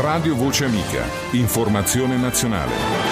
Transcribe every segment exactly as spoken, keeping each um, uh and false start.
Radio Voce Amica. Informazione nazionale.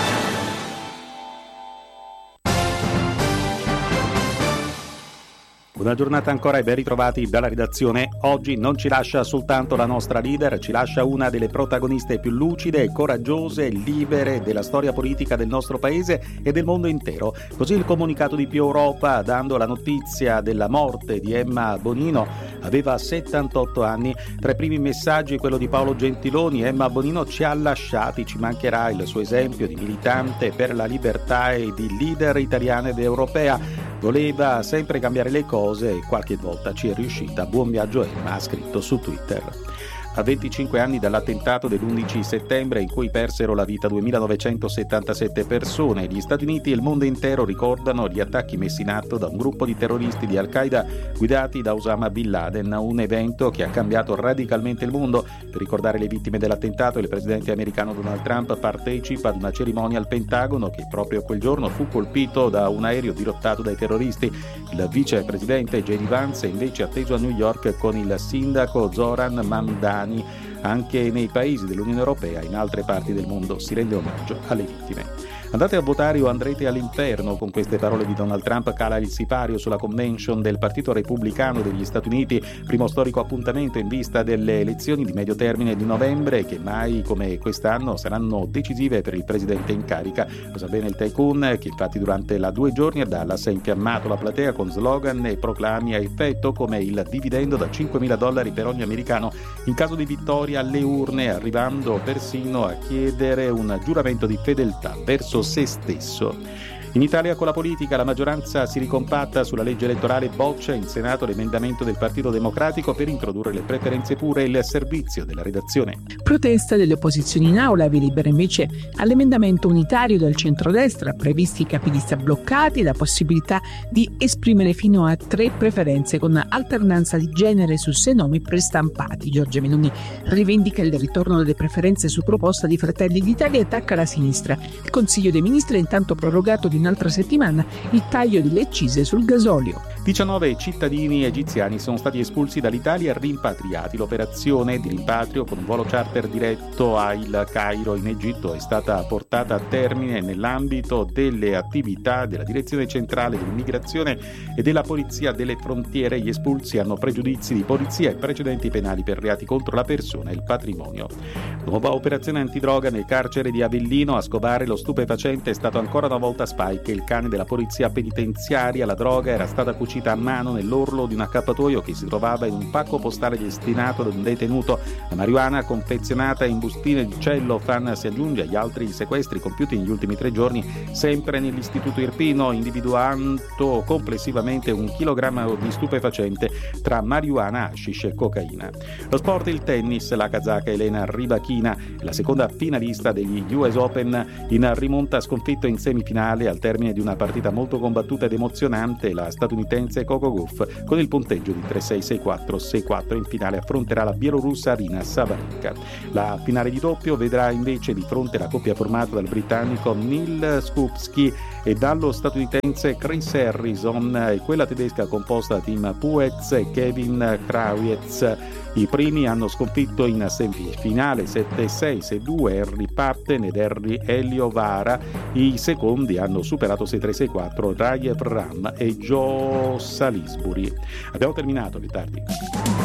Una giornata ancora e ben ritrovati dalla redazione. Oggi non ci lascia soltanto la nostra leader, ci lascia una delle protagoniste più lucide, coraggiose, libere della storia politica del nostro paese e del mondo intero. Così il comunicato di Più Europa, dando la notizia della morte di Emma Bonino, aveva settantotto anni. Tra i primi messaggi quello di Paolo Gentiloni: Emma Bonino ci ha lasciati, ci mancherà il suo esempio di militante per la libertà e di leader italiana ed europea. Voleva sempre cambiare le cose e qualche volta ci è riuscita. Buon viaggio Emma, ha scritto su Twitter. A venticinque anni dall'attentato dell'undici settembre in cui persero la vita duemilanovecentosettantasette persone, gli Stati Uniti e il mondo intero ricordano gli attacchi messi in atto da un gruppo di terroristi di Al-Qaeda guidati da Osama Bin Laden, un evento che ha cambiato radicalmente il mondo. Per ricordare le vittime dell'attentato, il presidente americano Donald Trump partecipa ad una cerimonia al Pentagono che proprio quel giorno fu colpito da un aereo dirottato dai terroristi. Il vicepresidente J D Vance è invece atteso a New York con il sindaco Zoran Mamdani. Anche nei paesi dell'Unione Europea e in altre parti del mondo si rende omaggio alle vittime. Andate a votare o andrete all'inferno. Con queste parole di Donald Trump cala il sipario sulla convention del Partito Repubblicano degli Stati Uniti, primo storico appuntamento in vista delle elezioni di medio termine di novembre che mai come quest'anno saranno decisive per il presidente in carica. Lo sa bene il tycoon, che infatti durante la due giorni a Dallas ha infiammato la platea con slogan e proclami a effetto come il dividendo da cinquemila dollari per ogni americano in caso di vittoria alle urne, arrivando persino a chiedere un giuramento di fedeltà verso se stesso. In Italia con la politica la maggioranza si ricompatta sulla legge elettorale, boccia in Senato l'emendamento del Partito Democratico per introdurre le preferenze pure e il servizio della redazione. Protesta delle opposizioni in aula, vi libera invece all'emendamento unitario del centrodestra, previsti i capilista bloccati e la possibilità di esprimere fino a tre preferenze con alternanza di genere su sei nomi prestampati. Giorgia Meloni rivendica il ritorno delle preferenze su proposta di Fratelli d'Italia e attacca la sinistra. Il Consiglio dei Ministri ha intanto prorogato di un'altra settimana il taglio delle accise sul gasolio. diciannove cittadini egiziani sono stati espulsi dall'Italia e rimpatriati. L'operazione di rimpatrio con un volo charter diretto a Il Cairo in Egitto è stata portata a termine nell'ambito delle attività della Direzione Centrale dell'Immigrazione e della Polizia delle Frontiere. Gli espulsi hanno pregiudizi di polizia e precedenti penali per reati contro la persona e il patrimonio. Nuova operazione antidroga nel carcere di Avellino. A scovare lo stupefacente è stato ancora una volta Spike, il cane della polizia penitenziaria. La droga era stata cucita a mano nell'orlo di un accappatoio che si trovava in un pacco postale destinato ad un detenuto. La marijuana confezionata in bustine di cellophane si aggiunge agli altri sequestri compiuti negli ultimi tre giorni sempre nell'istituto irpino, individuando complessivamente un chilogrammo di stupefacente tra marijuana, hashish e cocaina. Lo sport, il tennis, la kazaka Elena Rybakina, la seconda finalista degli U S Open, in rimonta sconfitto in semifinale al termine di una partita molto combattuta ed emozionante. La statunitense Coco Gauff con il punteggio di tre sei sei quattro sei quattro in finale affronterà la bielorussa Arina Sabalenka. La finale di doppio vedrà invece di fronte la coppia formata dal britannico Neil Skupski e dallo statunitense Chris Harrison e quella tedesca composta da Tim Puetz e Kevin Krawietz. I primi hanno sconfitto in semifinale sette sei sei due Harry Patten ed Harry Eliovara. I secondi hanno superato sei tre sei quattro Rajev Ram e Joe Salisbury. Abbiamo terminato, più tardi.